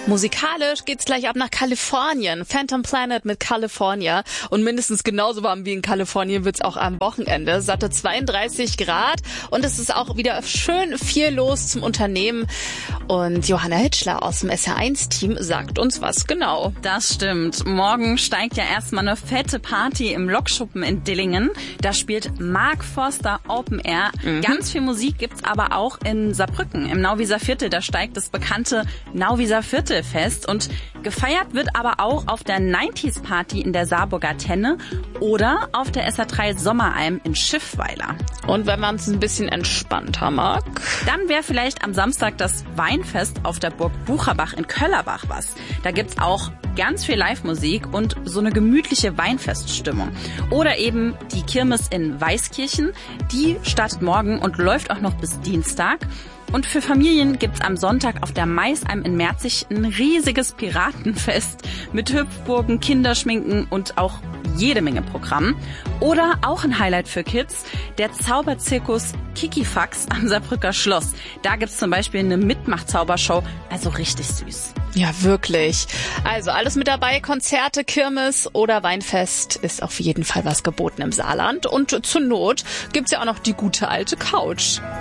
Musikalisch geht's gleich ab nach Kalifornien. Phantom Planet mit California. Und mindestens genauso warm wie in Kalifornien wird's auch am Wochenende. Satte 32 Grad. Und es ist auch wieder schön viel los zum Unternehmen. Und Johanna Hitschler aus dem SR1-Team sagt uns was genau. Das stimmt. Morgen steigt ja erstmal eine fette Party im Lokschuppen in Dillingen. Da spielt Mark Forster Open Air. Ganz viel Musik gibt's aber auch in Saarbrücken, im Nauwieser Viertel. Da steigt das bekannte Nauwieser Viertelfest. Und gefeiert wird aber auch auf der 90s Party in der Saarburger Tenne oder auf der SR3 Sommeralm in Schiffweiler. Und wenn man es ein bisschen entspannter mag? Dann wäre vielleicht am Samstag das Weinfest auf der Burg Bucherbach in Köllerbach was. Da gibt's auch ganz viel Live-Musik und so eine gemütliche Weinfeststimmung. Oder eben die Kirmes in Weißkirchen. Die startet morgen und läuft auch noch bis Dienstag. Und für Familien gibt's am Sonntag auf der Maisalm in Merzig ein riesiges Piratenfest mit Hüpfburgen, Kinderschminken und auch jede Menge Programm. Oder auch ein Highlight für Kids, der Zauberzirkus Kikifax am Saarbrücker Schloss. Da gibt's zum Beispiel eine Mitmach-Zaubershow, also richtig süß. Ja, wirklich. Also alles mit dabei, Konzerte, Kirmes oder Weinfest ist auf jeden Fall was geboten im Saarland. Und zur Not gibt's ja auch noch die gute alte Couch.